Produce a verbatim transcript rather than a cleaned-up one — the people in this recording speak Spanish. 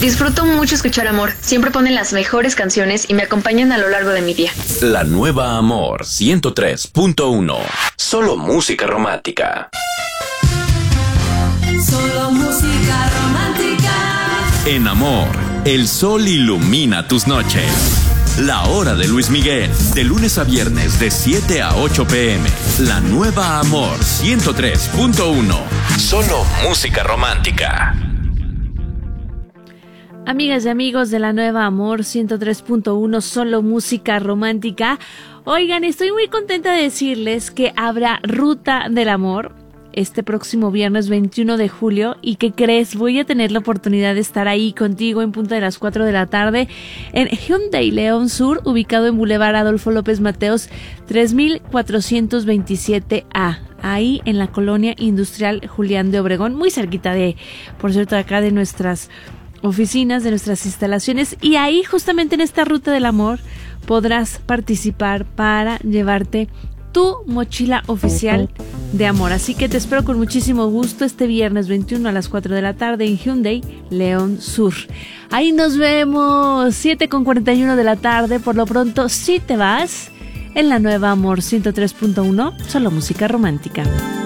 Disfruto mucho escuchar Amor. Siempre ponen las mejores canciones y me acompañan a lo largo de mi día. La nueva Amor ciento tres punto uno. Solo música romántica. Solo música romántica. En Amor, el sol ilumina tus noches. La hora de Luis Miguel, de lunes a viernes de siete a ocho pm. La nueva Amor ciento tres punto uno. Solo música romántica. Amigas y amigos de la nueva Amor ciento tres punto uno, solo música romántica. Oigan, estoy muy contenta de decirles que habrá Ruta del Amor este próximo viernes veintiuno de julio. ¿Y qué crees? Voy a tener la oportunidad de estar ahí contigo en punto de las cuatro de la tarde en Hyundai León Sur, ubicado en Boulevard Adolfo López Mateos tres mil cuatrocientos veintisiete A. Ahí en la colonia industrial Julián de Obregón, muy cerquita de, por cierto, acá de nuestras oficinas, de nuestras instalaciones. Y ahí, justamente en esta Ruta del Amor, podrás participar para llevarte tu mochila oficial de amor. Así que te espero con muchísimo gusto este viernes veintiuno a las cuatro de la tarde en Hyundai León Sur. Ahí nos vemos, siete con cuarenta y uno de la tarde. Por lo pronto, si te vas, en la nueva Amor ciento tres punto uno, solo música romántica.